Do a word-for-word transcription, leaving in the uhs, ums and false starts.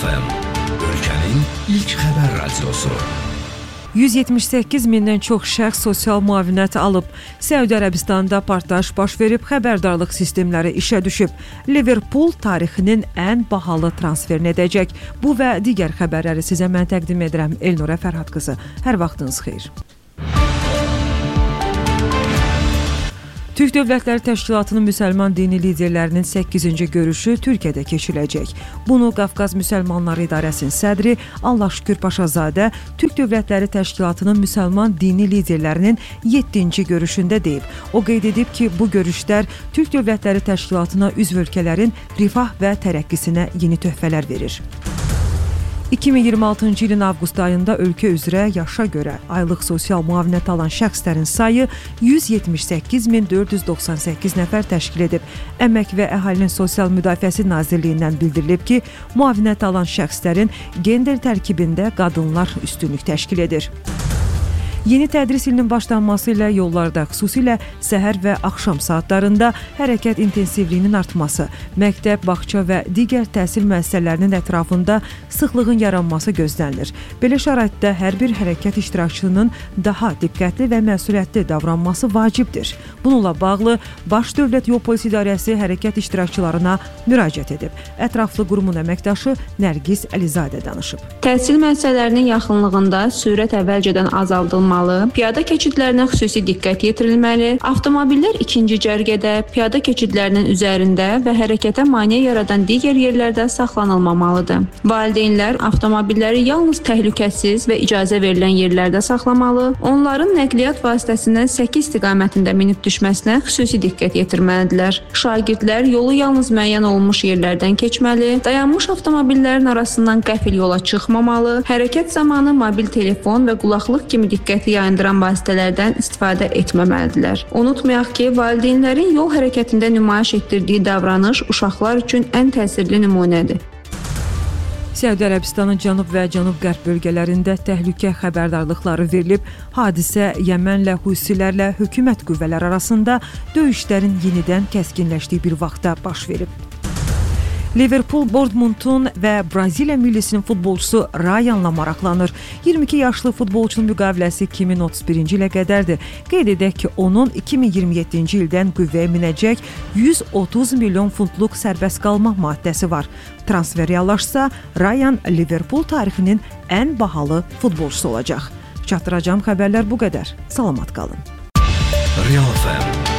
F M, ölkənin ilk xəbər radiosu. yüz yetmiş səkkiz mindən çox şəxs sosial müavinət alıb. Səudi Ərəbistanında partlayış baş verib, xəbərdarlıq sistemləri işə düşüb. Liverpool tarixinin ən bahalı transferini edəcək. Bu və digər xəbərləri sizə mən təqdim edirəm. Elnurə Fərhad qızı. Hər vaxtınız xeyir. Türk Dövlətləri Təşkilatının müsəlman dini liderlərinin səkkizinci görüşü Türkiyədə keçiriləcək. Bunu Qafqaz Müsəlmanları İdarəsinin sədri Allah Şükür Paşazadə Türk Dövlətləri Təşkilatının müsəlman dini liderlərinin yeddinci görüşündə deyib. O qeyd edib ki, bu görüşlər Türk Dövlətləri Təşkilatına üzv ölkələrin rifah və tərəqqisinə yeni töhfələr verir. iki min iyirmi altıncı ilin avqust ayında ölkə üzrə yaşa görə aylıq sosial müavinət alan şəxslərin sayı yüz yetmiş səkkiz min dörd yüz doxsan səkkiz nəfər təşkil edib. Əmək və Əhalinin Sosial Müdafiəsi Nazirliyindən bildirilib ki, müavinət alan şəxslərin gender tərkibində qadınlar üstünlük təşkil edir. Yeni tədris ilinin başlanması ilə yollarda, xüsusilə səhər və axşam saatlarında hərəkət intensivliyinin artması, məktəb, bağça və digər təhsil müəssisələrinin ətrafında sıxlığın yaranması gözlənilir. Belə şəraitdə hər bir hərəkət iştirakçısının daha diqqətli və məsuliyyətli davranması vacibdir. Bununla bağlı Baş Dövlət Yol Polisi İdarəsi hərəkət iştirakçılarına müraciət edib. Ətraflı qurumun əməkdaşı Nərgiz Əlizadə danışıb. Təhsil müəssisələrinin yaxınlığında sürət əvvəlcədən azaldılmalı, piyada keçidlərinə xüsusi diqqət yetirilməli, avtomobillər ikinci cərgədə, piyada keçidlərinin üzərində və hərəkətə maneə yaradan digər yerlərdə saxlanılmamalıdır. Valideynlər avtomobilləri yalnız təhlükəsiz və icazə verilən yerlərdə saxlamalı, onların nəqliyyat vasitəsindən səkkiz istiqamətində minib düşməsinə xüsusi diqqət yetirməlidirlər. Şagirdlər yolu yalnız müəyyən olunmuş yerlərdən keçməli, dayanmış avtomobillərin arasından qəfil yola çıxmamalı, hərəkət zamanı mobil telefon və qulaqlıq kimi diqqət yayındıran vasitələrdən istifadə etməməlidirlər. Unutmayaq ki, valideynlərin yol hərəkətində nümayiş etdirdiyi davranış uşaqlar üçün ən təsirli nümunədir. Səudi Ərəbistanın cənub və cənub-qərb bölgələrində təhlükə xəbərdarlıqları verilib. Hadisə Yəmənlə Husilərlə hökumət qüvvələri arasında döyüşlərin yenidən kəskinləşdiyi bir vaxtda baş verib. Liverpool, Bournemouth'un və Braziliya millisinin futbolçusu Ryan'la maraqlanır. iyirmi iki yaşlı futbolçunun müqaviləsi iki min otuz birinci ilə qədərdir. Qeyd edək ki, onun iki min iyirmi yeddinci ildən qüvvəyə minəcək yüz otuz milyon funtluq sərbəst qalma maddəsi var. Transfer reallaşsa, Ryan Liverpool tarixinin ən bahalı futbolçusu olacaq. Çatdıracağım xəbərlər bu qədər. Salamat qalın. Real F M